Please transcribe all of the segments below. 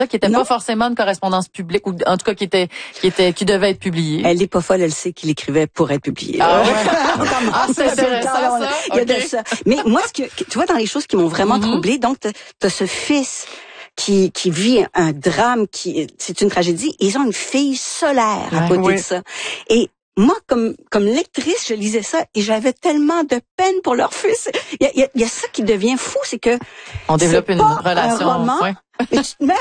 ça, qui était pas forcément une correspondance publique, ou en tout cas qui devait être publiée. Elle est pas folle, elle sait qu'il écrivait pour être publié. Ah ouais. C'est intéressant, ça. Il y a de ça. Mais moi, tu vois, dans les choses qui m'ont vraiment troublée, donc t'as ce fils qui vit un drame, c'est une tragédie. Ils ont une fille solaire à côté de ça. Et moi, comme lectrice, je lisais ça et j'avais tellement de peine pour leur fils. Il y a ça qui devient fou, c'est que on développe une relation. Un roman, et tu te mets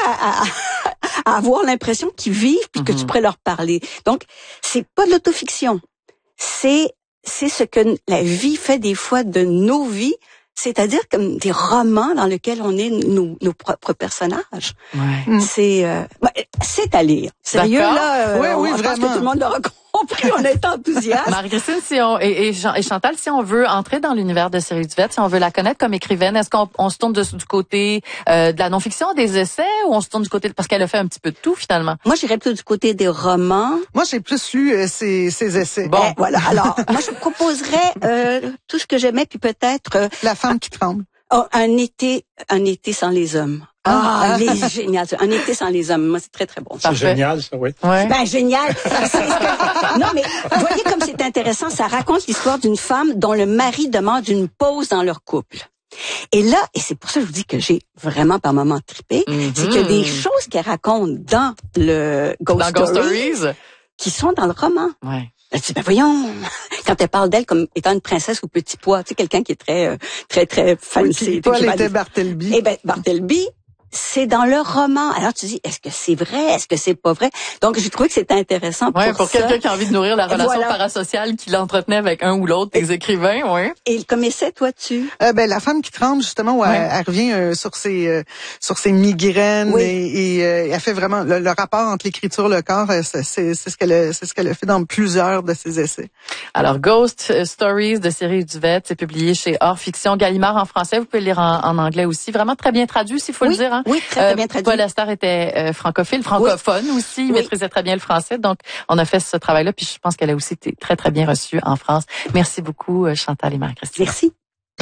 à avoir l'impression qu'ils vivent puis que tu pourrais leur parler. Donc, c'est pas de l'autofiction. C'est ce que la vie fait des fois de nos vies. C'est-à-dire comme des romans dans lesquels on est nos propres personnages. Ouais. C'est à lire. Sérieux, là, je pense que tout le monde l'aura compris, on est enthousiaste. Marie-Christine, et Chantal, si on veut entrer dans l'univers de Série Duvette, si on veut la connaître comme écrivaine, est-ce qu'on se tourne du côté de la non-fiction, des essais, ou on se tourne du côté, parce qu'elle a fait un petit peu de tout finalement? Moi, j'irais plutôt du côté des romans. Moi, j'ai plus lu ses essais. Bon, voilà. Alors, moi, je proposerais tout ce que j'aimais, puis peut-être La femme qui tremble. Oh, un été sans les hommes. Il est génial. Un été sans les hommes. Moi, c'est très, très bon. C'est génial, ça, oui. Ouais. Ben, génial. Non, mais, voyez comme c'est intéressant. Ça raconte l'histoire d'une femme dont le mari demande une pause dans leur couple. Et là, et c'est pour ça que je vous dis que j'ai vraiment par moments trippé, c'est qu'il y a des choses qu'elle raconte dans le Ghost Stories qui sont dans le roman. Ouais. Elle dit, ben voyons, quand elle parle d'elle comme étant une princesse au petit pois, tu sais, quelqu'un qui est très, très, très fancy. Oui, Paul était Bartleby. Eh ben, Bartleby, c'est dans le roman. Alors tu dis, est-ce que c'est vrai? Est-ce que c'est pas vrai? Donc j'ai trouvé que c'était intéressant pour quelqu'un qui a envie de nourrir la relation parasociale qu'il entretenait avec un ou l'autre des écrivains, Et comme essai, toi, La femme qui tremble, justement, où elle revient sur ses migraines et elle fait vraiment le rapport entre l'écriture et le corps. C'est ce qu'elle a fait dans plusieurs de ses essais. Alors Ghost Stories de Série Duvette, c'est publié chez Hors Fiction Gallimard en français. Vous pouvez le lire en anglais aussi. Vraiment très bien traduit, s'il faut le dire. Oui, très bien traduit. Paul Lester était francophone aussi, il maîtrisait très bien le français, donc on a fait ce travail-là, puis je pense qu'elle a aussi été très, très bien reçue en France. Merci beaucoup, Chantal et Marie-Christine. Merci.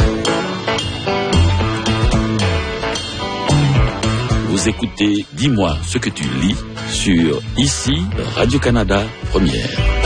Vous écoutez Dis-moi ce que tu lis sur ici Radio-Canada Première.